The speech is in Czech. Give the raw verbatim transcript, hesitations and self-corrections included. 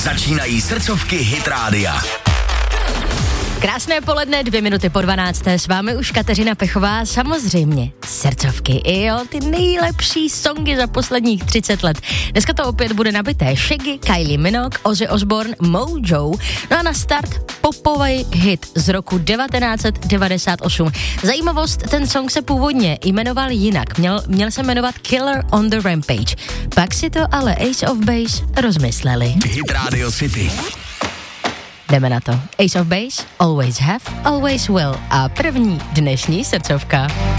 Začínají srdcovky Hit Rádia. Krásné poledne, dvě minuty po dvanácté, s vámi už Kateřina Pechová, samozřejmě srdcovky, i jo, ty nejlepší songy za posledních třicet let. Dneska to opět bude nabité Shaggy, Kylie Minogue, Ozzy Osbourne, Mojo, no a na start popový hit z roku devatenáct set devadesát osm. Zajímavost, ten song se původně jmenoval jinak, měl, měl se jmenovat Killer on the Rampage, pak si to ale Ace of Base rozmysleli. Hit Radio City. Jdeme na to. Ace of Base, always have, always will. A první dnešní srdcovka.